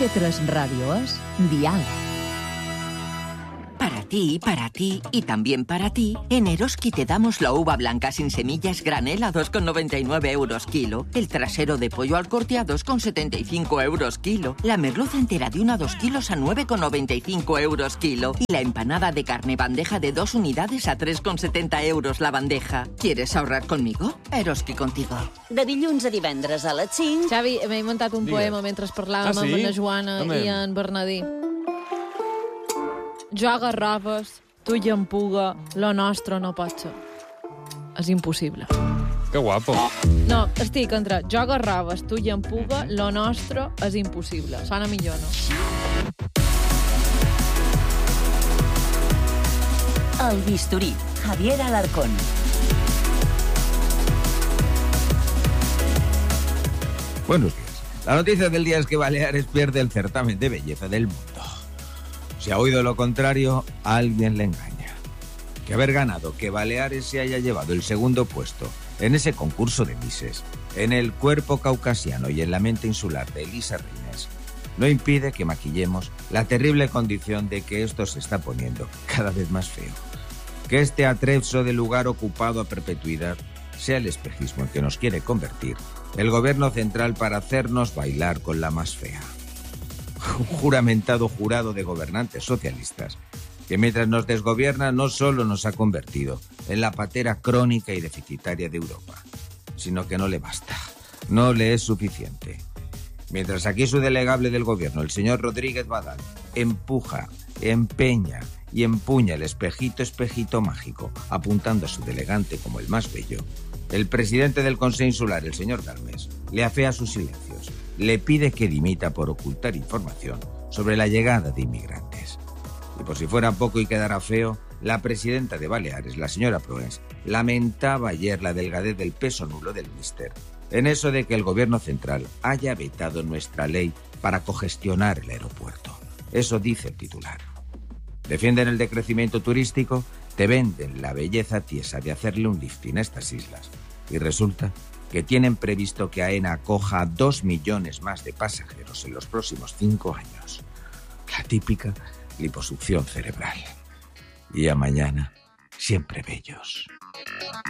TV3 Radio es Dial. Para ti y también para ti, en Eroski te damos la uva blanca sin semillas granel a 2,99 euros kilo, el trasero de pollo al corte a 2,75 euros kilo, la merluza entera de 1 a 2 kilos a 9,95 euros kilo y la empanada de carne bandeja de 2 unidades a 3,70 euros la bandeja. ¿Quieres ahorrar conmigo? Eroski contigo. De dilluns a divendres a les 5... Xavi, m'he muntat un poema mentre parlàvem amb la Joana i en Bernadí. Jo agarraves, tu i empuga, lo nostre no pot ser. És impossible. Que guapo. No, estic entre jo agarraves, tu i empuga, lo nostre és impossible. Sona millor, no? El bisturí, Javier Alarcón. Buenos días. La noticia del día es que Baleares pierde el certamen de belleza del mundo. Si ha oído lo contrario, alguien le engaña. Que haber ganado, que Baleares se haya llevado el segundo puesto en ese concurso de Misses, en el cuerpo caucasiano y en la mente insular de Elisa Reines, no impide que maquillemos la terrible condición de que esto se está poniendo cada vez más feo. Que este atrevso de lugar ocupado a perpetuidad sea el espejismo en que nos quiere convertir el gobierno central para hacernos bailar con la más fea. Un juramentado jurado de gobernantes socialistas que mientras nos desgobierna no solo nos ha convertido en la patera crónica y deficitaria de Europa, sino que no le basta, no le es suficiente. Mientras aquí su delegable del gobierno, el señor Rodríguez Badal, empuja, empeña y empuña el espejito mágico, apuntando a su delegante como el más bello, el presidente del Consejo Insular, el señor Galmes, le afea sus silencios, le pide que dimita por ocultar información sobre la llegada de inmigrantes. Y por si fuera poco y quedara feo, la presidenta de Baleares, la señora Proens, lamentaba ayer la delgadez del peso nulo del míster en eso de que el gobierno central haya vetado nuestra ley para cogestionar el aeropuerto. Eso dice el titular. Defienden el decrecimiento turístico, te venden la belleza tiesa de hacerle un lifting a estas islas. Y resulta que tienen previsto que AENA acoja a 2 millones más de pasajeros en los próximos 5 años. La típica liposucción cerebral. Y a mañana, siempre bellos.